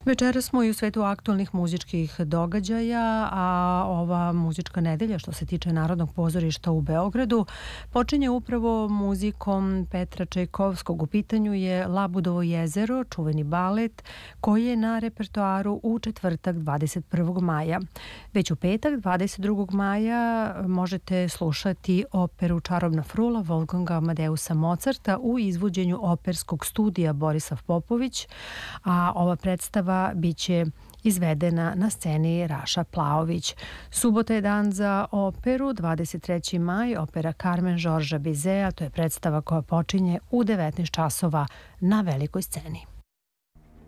Večeras smo i u svetu aktualnih muzičkih događaja, a ova muzička nedelja što se tiče Narodnog pozorišta u Beogradu počinje upravo muzikom Petra Čajkovskog. U pitanju je Labudovo jezero, čuveni balet koji je na repertoaru u četvrtak 21. maja. Već u petak 22. maja možete slušati operu Čarobna frula Wolfganga Amadeusa Mozarta u izvođenju operskog studija Borislav Popović, a ova predstava biće izvedena na sceni Raša Plaović. Subota je dan za operu, 23. maj, opera Carmen Žorža Bizea, to je predstava koja počinje u 19 časova na velikoj sceni.